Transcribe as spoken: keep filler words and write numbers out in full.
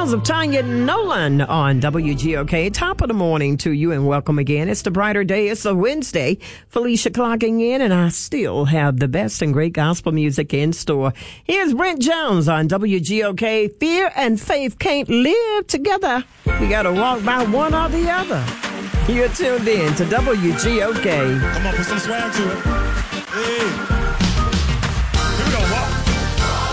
sounds of Tanya Nolan on W G O K. Top of the morning to you and welcome again. It's the brighter day. It's a Wednesday. Felicia clocking in and I still have the best and great gospel music in store. Here's Brent Jones on W G O K. Fear and faith can't live together. We got to walk by one or the other. You're tuned in to W G O K. Come on, put some swag to it. Hey.